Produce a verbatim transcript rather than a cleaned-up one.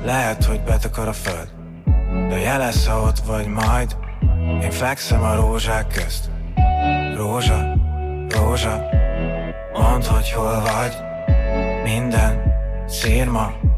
Lehet, hogy betakar a föld, de jelesz, ha ott vagy majd. Én fekszem a rózsák közt. Rózsa, rózsa, mondd, hogy hol vagy. Minden szírma